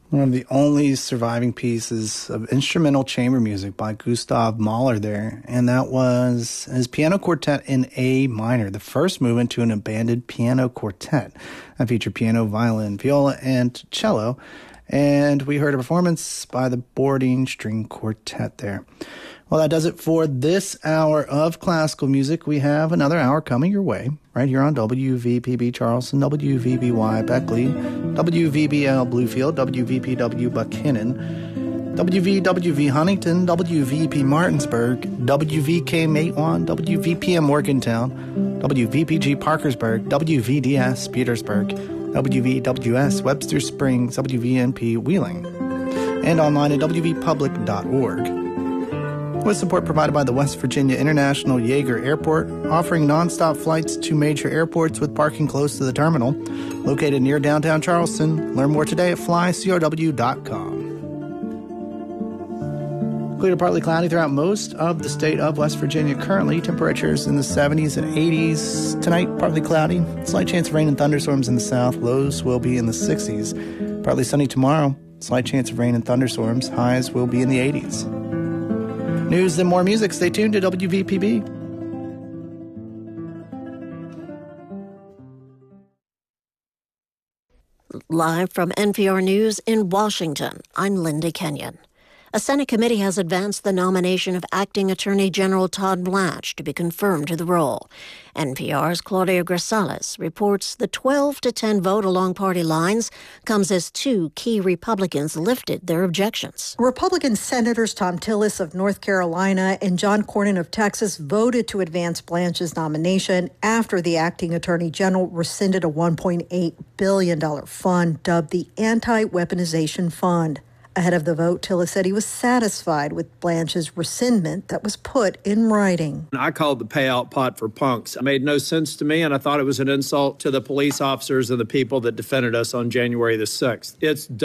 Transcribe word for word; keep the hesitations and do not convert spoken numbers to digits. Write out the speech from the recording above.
One of the only surviving pieces of instrumental chamber music by Gustav Mahler there, and that was his piano quartet in A minor, the first movement to an abandoned piano quartet. That featured piano, violin, viola, and cello, and we heard a performance by the Boarding String Quartet there. Well, that does it for this hour of classical music. We have another hour coming your way right here on W V P B Charleston, W V B Y Beckley, W V B L Bluefield, W V P W Buckhannon, W V W V Huntington, W V P Martinsburg, W V K Matewan, W V P M Morgantown, W V P G Parkersburg, W V D S Petersburg, W V W S Webster Springs, W V N P Wheeling, and online at w v public dot org. With support provided by the West Virginia International Yeager Airport, offering nonstop flights to major airports with parking close to the terminal. Located near downtown Charleston. Learn more today at fly c o w dot com. Clear to partly cloudy throughout most of the state of West Virginia currently. Temperatures in the seventies and eighties. Tonight, partly cloudy. Slight chance of rain and thunderstorms in the south. Lows will be in the sixties. Partly sunny tomorrow. Slight chance of rain and thunderstorms. Highs will be in the eighties. News and more music. Stay tuned to W V P B. Live from N P R News in Washington, I'm Linda Kenyon. A Senate committee has advanced the nomination of Acting Attorney General Todd Blanche to be confirmed to the role. N P R's Claudia Grisales reports the twelve to ten vote along party lines comes as two key Republicans lifted their objections. Republican Senators Tom Tillis of North Carolina and John Cornyn of Texas voted to advance Blanche's nomination after the acting attorney general rescinded a one point eight billion dollars fund dubbed the Anti-Weaponization Fund. Ahead of the vote, Tillis said he was satisfied with Blanche's rescindment that was put in writing. I called the payout pot for punks. It made no sense to me, and I thought it was an insult to the police officers and the people that defended us on January the sixth. It's